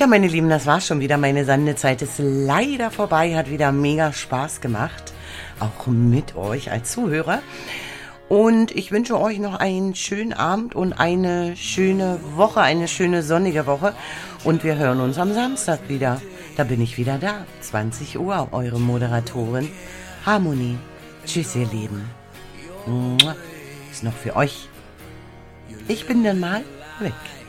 Ja, meine Lieben, das war schon wieder. Meine Sendezeit ist leider vorbei, hat wieder mega Spaß gemacht, auch mit euch als Zuhörer. Und ich wünsche euch noch einen schönen Abend und eine schöne Woche, eine schöne sonnige Woche. Und wir hören uns am Samstag wieder. Da bin ich wieder da, 20 Uhr, eure Moderatorin Harmonie. Tschüss, ihr Lieben. Ist noch für euch. Ich bin dann mal weg.